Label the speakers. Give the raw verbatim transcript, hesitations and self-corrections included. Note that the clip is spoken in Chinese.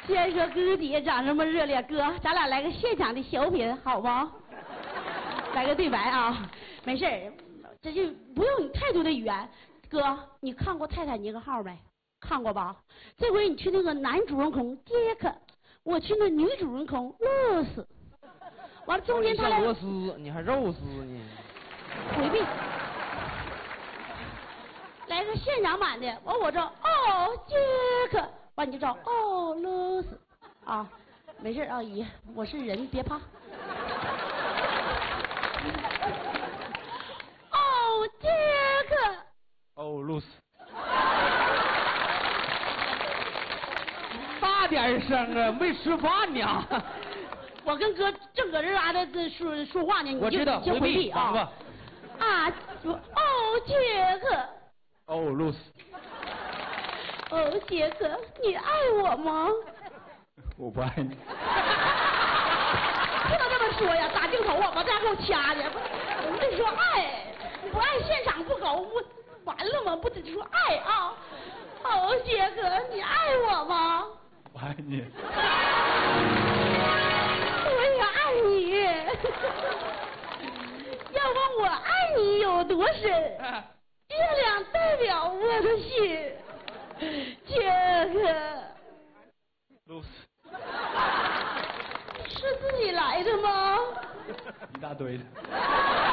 Speaker 1: 先说哥哥底下长这么热烈，哥，咱俩来个现场的小品，好吗？来个对白啊，没事儿，这就不用你太多的语言。哥，你看过《泰坦尼克号》没？看过吧？这回你去那个男主人公杰克，我去那女主人公露丝。完了中间他俩
Speaker 2: 螺丝，你还肉丝呢？
Speaker 1: 回避。来个现场版的，完我这哦杰克，完你就找哦露丝啊，没事啊姨，我是人，别怕。哦杰克。
Speaker 2: 哦露丝。大点声啊，没吃饭呢。
Speaker 1: 我跟哥正搁这嘎达说说话呢，你就
Speaker 2: 我知道
Speaker 1: 先回避
Speaker 2: 啊。
Speaker 1: 啊，说哦杰克。
Speaker 2: 哦露丝。
Speaker 1: 哦杰克，你爱我吗？
Speaker 2: 我不爱你。
Speaker 1: 不能这么说呀，打镜头啊，把这样给我掐的。你得说爱，你不爱现场不搞不完了吗？不得说爱啊。哦杰克，你爱我吗？
Speaker 2: 我爱你。
Speaker 1: 我也爱你。要问我爱你有多深，月亮代表我的心。杰克。
Speaker 2: 露丝。
Speaker 1: 是自己来的吗？
Speaker 2: 一大堆的。